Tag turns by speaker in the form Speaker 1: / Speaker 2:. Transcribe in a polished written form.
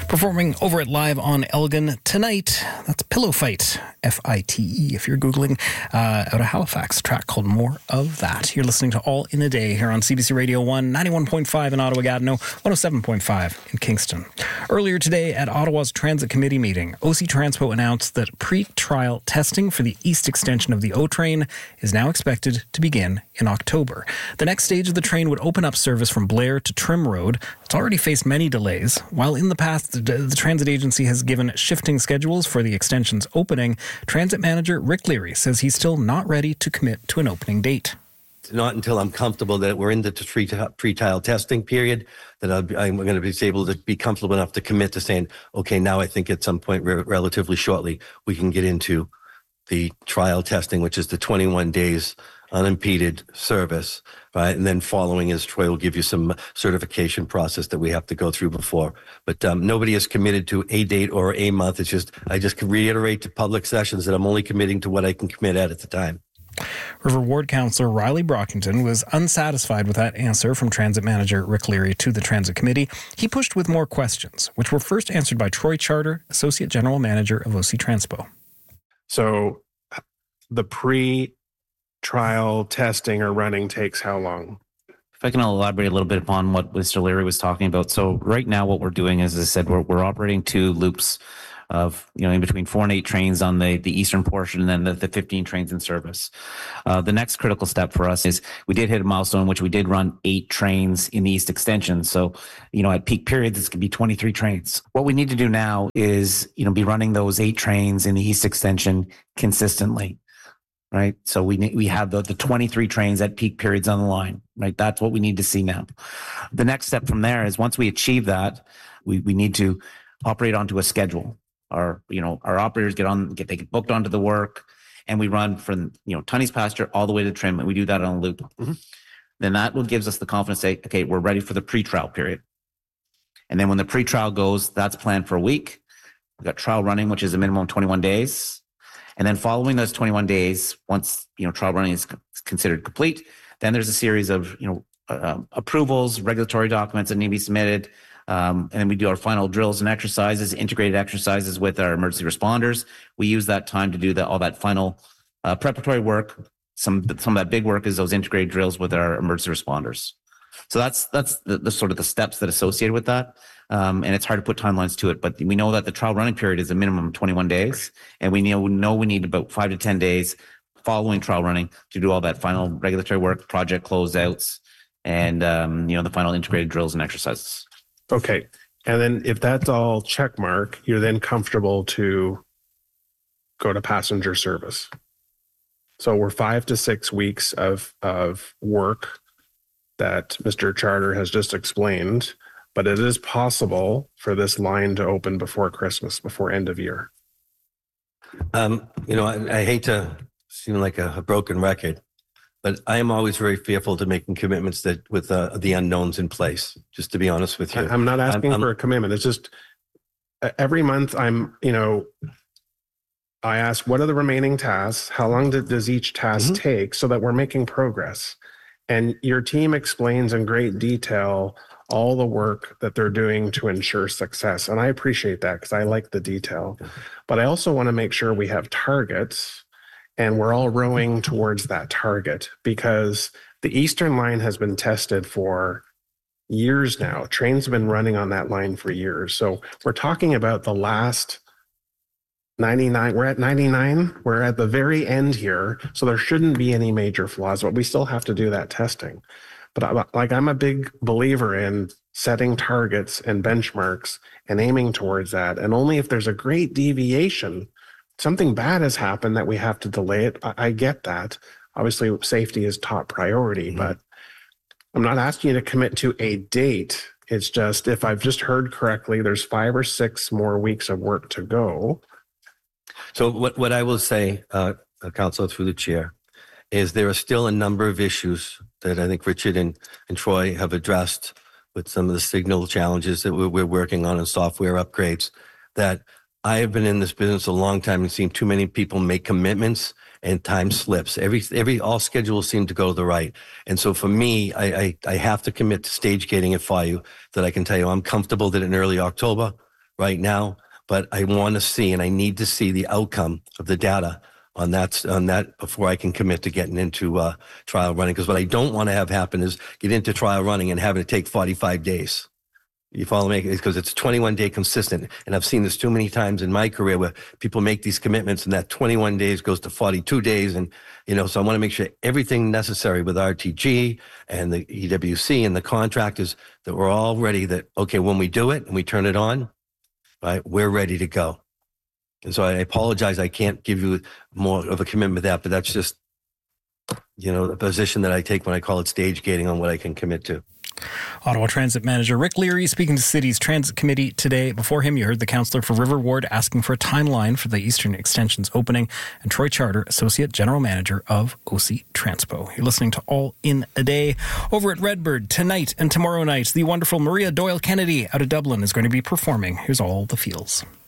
Speaker 1: Performing over at Live on Elgin tonight. That's Pillow Fight, F-I-T-E, if you're Googling, out of Halifax, a track called More of That. You're listening to All in a Day here on CBC Radio 1, 91.5 in Ottawa-Gatineau, 107.5 in Kingston. Earlier today at Ottawa's Transit Committee meeting, OC Transpo announced that pre-trial testing for the east extension of the O-Train is now expected to begin in October. The next stage of the train would open up service from Blair to Trim Road. It's already faced many delays. While in the past, the transit agency has given shifting schedules for the extension's opening, transit manager Rick Leary says he's still not ready to commit to an opening date.
Speaker 2: It's not until I'm comfortable that we're in the pre-trial testing period that I'm going to be able to be comfortable enough to commit to saying, okay, now I think at some point relatively shortly, we can get into the trial testing, which is the 21 days unimpeded service, right? And then following is Troy will give you some certification process that we have to go through before. But nobody is committed to a date or a month. It's just, I just can reiterate to public sessions that I'm only committing to what I can commit at the time.
Speaker 1: River Ward Councillor Riley Brockington was unsatisfied with that answer from Transit Manager Rick Leary to the Transit Committee. He pushed with more questions, which were first answered by Troy Charter, Associate General Manager of OC Transpo.
Speaker 3: So the pre-trial testing or running takes how long?
Speaker 4: If I can elaborate a little bit upon what Mr. Leary was talking about. So right now what we're doing is, as I said, we're operating 2 loops of, in between 4 and 8 trains on the eastern portion, and then the 15 trains in service. The next critical step for us is we did hit a milestone in which we did run 8 trains in the east extension. So, at peak periods, this could be 23 trains. What we need to do now is, be running those 8 trains in the east extension consistently, right? So we have the 23 trains at peak periods on the line, right? That's what we need to see now. The next step from there is once we achieve that, we need to operate onto a schedule. Our operators get booked onto the work, and we run from, Tunney's pasture all the way to Trim, and we do that on a loop. Mm-hmm. Then that will gives us the confidence to say, okay, we're ready for the pre-trial period. And then when the pre-trial goes, that's planned for a week. We've got trial running, which is a minimum of 21 days. And then following those 21 days, once, trial running is considered complete, then there's a series of, approvals, regulatory documents that need to be submitted. And then we do our final drills and exercises, integrated exercises with our emergency responders. We use that time to do all that final preparatory work. Some of that big work is those integrated drills with our emergency responders. So that's the sort of the steps that associated with that. And it's hard to put timelines to it, but we know that the trial running period is a minimum of 21 days. And we know we need about 5 to 10 days following trial running to do all that final regulatory work, project closeouts, and, the final integrated drills and exercises.
Speaker 3: Okay. And then if that's all check mark, you're then comfortable to go to passenger service. So we're 5 to 6 weeks of work that Mr. Charter has just explained, but it is possible for this line to open before Christmas, before end of year.
Speaker 2: I hate to seem like a broken record, but I am always very fearful to making commitments that with the unknowns in place, just to be honest with you.
Speaker 3: I'm not asking for a commitment. It's just every month I ask, what are the remaining tasks? How long does each task take so that we're making progress? And your team explains in great detail all the work that they're doing to ensure success. And I appreciate that because I like the detail. But I also want to make sure we have targets and we're all rowing towards that target, because the Eastern line has been tested for years now. Trains have been running on that line for years. So we're talking about the last 99. We're at 99. We're at the very end here. So there shouldn't be any major flaws, but we still have to do that testing. But I'm a big believer in setting targets and benchmarks and aiming towards that. And only if there's a great deviation, something bad has happened that we have to delay it. I get that. Obviously, safety is top priority, but I'm not asking you to commit to a date. It's just, if I've just heard correctly, there's 5 or 6 more weeks of work to go.
Speaker 2: So what I will say, Councillor, through the chair, is there are still a number of issues that I think Richard and Troy have addressed with some of the signal challenges that we're working on and software upgrades, that I have been in this business a long time and seen too many people make commitments and time slips. All schedules seem to go to the right. And so for me, I have to commit to stage gating it for you, that I can tell you I'm comfortable that in early October right now, but I want to see and I need to see the outcome of the data on that before I can commit to getting into trial running. Because what I don't want to have happen is get into trial running and have it take 45 days. You follow me? Because it's 21-day consistent. And I've seen this too many times in my career where people make these commitments and that 21 days goes to 42 days. And, so I want to make sure everything necessary with RTG and the EWC and the contractors that we're all ready that, okay, when we do it and we turn it on, right, we're ready to go. And so I apologize. I can't give you more of a commitment with that, but that's just, the position that I take when I call it stage gating on what I can commit to.
Speaker 1: Ottawa Transit Manager Rick Leary speaking to City's Transit Committee today. Before him, you heard the councillor for River Ward asking for a timeline for the Eastern Extension's opening, and Troy Charter, Associate General Manager of OC Transpo. You're listening to All in a Day. Over at Redbird, tonight and tomorrow night, the wonderful Maria Doyle Kennedy out of Dublin is going to be performing. Here's All the Feels.